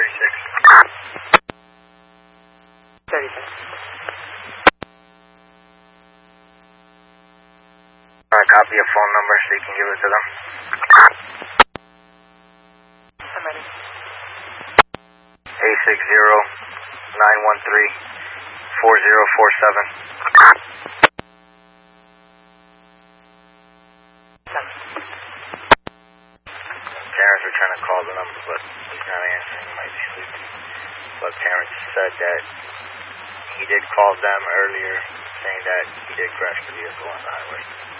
36. Copy a phone number so you can give it to them. I'm ready. 860-913-4047. Terrence are trying to call the number, but he's not answering. He might be sleeping. But Terrence said that he did call them earlier, saying that he did crash the vehicle on the highway.